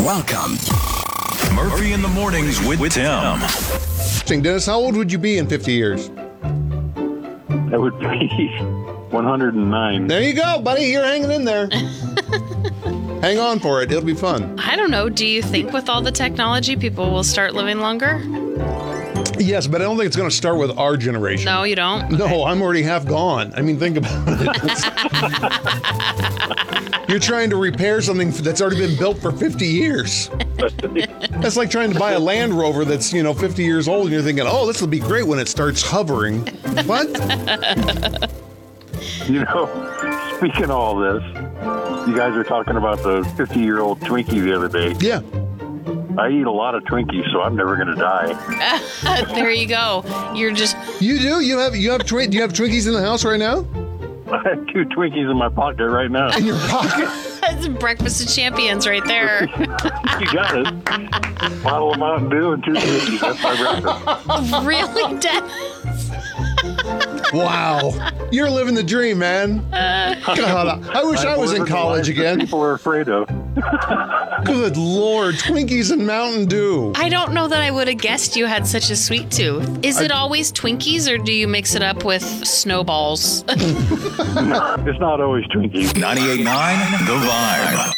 Welcome. Murphy in the Mornings with Tim. Dennis, how old would you be in 50 years? That would be 109. There you go, buddy. You're hanging in there. Hang on for it. It'll be fun. I don't know. Do you think with all the technology, people will start living longer? Yes, but I don't think it's going to start with our generation. No, you don't? No, I'm already half gone. I mean, think about it. You're trying to repair something that's already been built for 50 years. That's like trying to buy a Land Rover that's, 50 years old, and you're thinking, oh, this will be great when it starts hovering. What? Speaking of all this, you guys are talking about the 50-year-old Twinkie the other day. Yeah. I eat a lot of Twinkies, so I'm never going to die. There you go. You're just... You do? Do you have Twinkies in the house right now? I have 2 Twinkies in my pocket right now. In your pocket? That's breakfast of champions right there. You got it. Bottle of Mountain Dew and 2 Twinkies. That's my breakfast. Really, Dennis? Wow. You're living the dream, man. God, I wish I was in college again. People are afraid of. Good Lord, Twinkies and Mountain Dew. I don't know that I would have guessed you had such a sweet tooth. Is it always Twinkies, or do you mix it up with snowballs? No, it's not always Twinkies. 98.9 The Vibe.